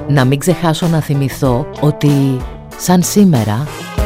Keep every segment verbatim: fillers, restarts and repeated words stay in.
Να μην ξεχάσω να θυμηθώ ότι σαν σήμερα...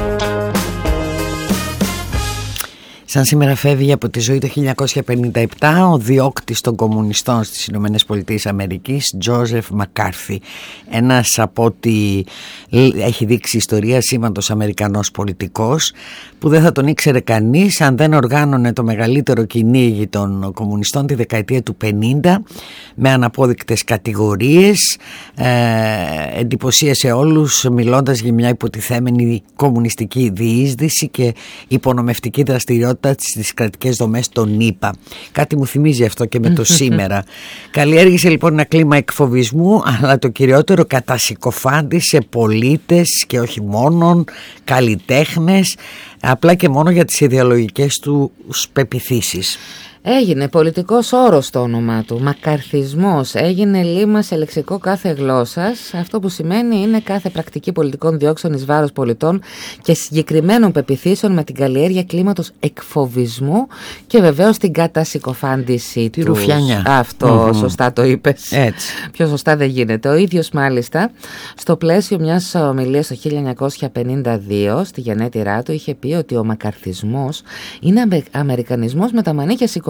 Σαν σήμερα φεύγει από τη ζωή το χίλια εννιακόσια πενήντα επτά ο διώκτης των κομμουνιστών στις Ηνωμένες Πολιτείες Αμερικής, Τζόζεφ Μακάρθι. Ένας από ό,τι έχει δείξει η ιστορία σήμαντος Αμερικανός πολιτικός, που δεν θα τον ήξερε κανείς αν δεν οργάνωνε το μεγαλύτερο κυνήγι των κομμουνιστών τη δεκαετία του πενήντα με αναπόδεικτες κατηγορίες, ε, εντυπωσίασε όλους μιλώντας για μια υποτιθέμενη κομμουνιστική διείσδυση και υπονομευτική δραστηριότητα στις κρατικές δομές των ΗΠΑ. Κάτι μου θυμίζει αυτό και με το σήμερα. Καλλιέργησε λοιπόν ένα κλίμα εκφοβισμού, αλλά το κυριότερο κατασυκοφάντησε πολίτες και όχι μόνον, καλλιτέχνες, απλά και μόνο για τις ιδεολογικές του πεποιθήσεις. Έγινε πολιτικός όρος το όνομά του, μακαρθισμός, έγινε λίμα σε λεξικό κάθε γλώσσας. Αυτό που σημαίνει είναι κάθε πρακτική πολιτικών διώξεων εις βάρος πολιτών και συγκεκριμένων πεποιθήσεων με την καλλιέργεια κλίματος εκφοβισμού και βεβαίως την κατασυκοφάντηση τη τους. ρουφιανιά. Αυτό Mm-hmm. σωστά το είπες. Έτσι. Πιο σωστά δεν γίνεται. Ο ίδιος μάλιστα στο πλαίσιο μιας ομιλίας το χίλια εννιακόσια πενήντα δύο στη γενέτειρά του είχε πει ότι ο μακαρθισμός είναι αμερικανισμός με τα μανίκια σηκωμένα.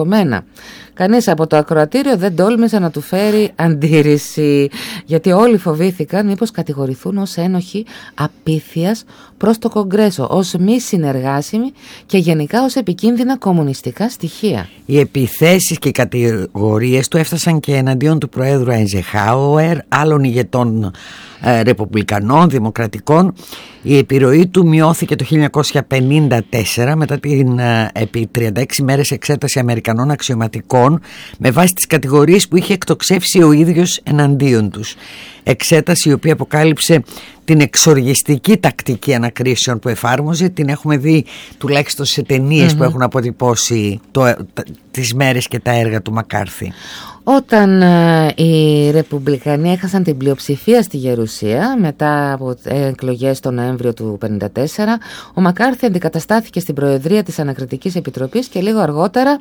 Κανείς από το ακροατήριο δεν τόλμησε να του φέρει αντίρρηση, γιατί όλοι φοβήθηκαν μήπως κατηγορηθούν ως ένοχοι απίθειας προς το Κογκρέσο, ως μη συνεργάσιμοι και γενικά ως επικίνδυνα κομμουνιστικά στοιχεία. Οι επιθέσεις και οι κατηγορίες του έφτασαν και εναντίον του Προέδρου Eisenhower, άλλων ηγετών ε, ρεπουμπλικανών, δημοκρατικών. Η επιρροή του μειώθηκε το χίλια εννιακόσια πενήντα τέσσερα μετά την ε, επί τριάντα έξι μέρες εξέταση Αμερικανών αξιωματικών με βάση τις κατηγορίες που είχε εκτοξεύσει ο ίδιος εναντίον τους. Εξέταση η οποία αποκάλυψε την εξοργιστική τακτική ανακρίσεων που εφάρμοζε. Την έχουμε δει τουλάχιστον σε ταινίες mm-hmm. που έχουν αποτυπώσει το, τα, τις μέρες και τα έργα του Μακάρθι. Όταν ε, οι Ρεπουμπλικανοί έχασαν την πλειοψηφία στη Γερουσία μετά από εκλογές τον Νοέμβριο του πενήντα τέσσερα, ο Μακάρθι αντικαταστάθηκε στην Προεδρία της Ανακριτικής Επιτροπής και λίγο αργότερα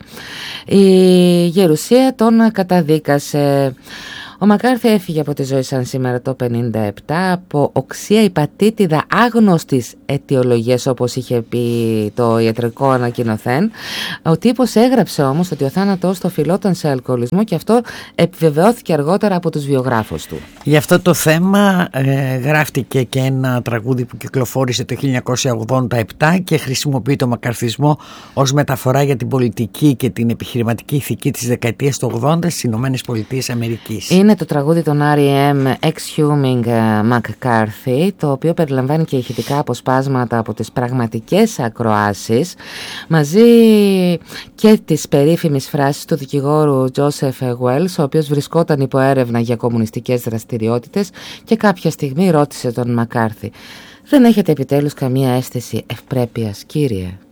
η Γερουσία τον καταδίκασε. Ο Μακάρθι έφυγε από τη ζωή σαν σήμερα το πενήντα επτά από οξεία υπατήτηδα άγνωστης αιτιολογίας, όπως είχε πει το ιατρικό ανακοινωθέν. Ο τύπος έγραψε όμως ότι ο θάνατός του οφειλόταν σε αλκοολισμό και αυτό επιβεβαιώθηκε αργότερα από τους βιογράφους του. Γι' αυτό το θέμα ε, γράφτηκε και ένα τραγούδι που κυκλοφόρησε το χίλια εννιακόσια ογδόντα επτά και χρησιμοποιεί το μακαρθισμό ως μεταφορά για την πολιτική και την επιχειρηματική ηθική της δεκαετίας του ογδόντα στις Ηνωμένες Πολιτείες Αμερικής. Είναι το τραγούδι των αρ ι εμ Exhuming McCarthy, το οποίο περιλαμβάνει και ηχητικά αποσπάσματα από τις πραγματικές ακροάσεις μαζί και τις περίφημες φράσεις του δικηγόρου Joseph Wells, ο οποίος βρισκόταν υπό έρευνα για κομμουνιστικές δραστηριότητες και κάποια στιγμή ρώτησε τον Μακάρθι: «Δεν έχετε επιτέλους καμία αίσθηση ευπρέπειας, κύριε?»